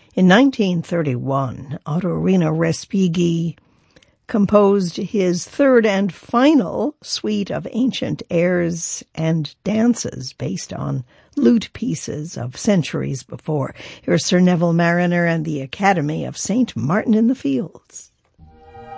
In 1931, Ottorino Respighi composed his third and final suite of ancient airs and dances based on lute pieces of centuries before. Here's Sir Neville Mariner and the Academy of St. Martin in the Fields.